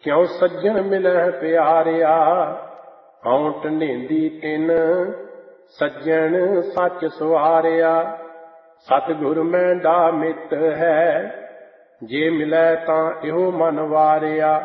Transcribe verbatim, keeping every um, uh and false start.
क्यों सज्जन मिलह प्यारिया, हौंट नेंदी तिन सज्जन सच सुआरिया। सतगुर मैं डा मित है, जे मिलै तां इहो मन वारिया।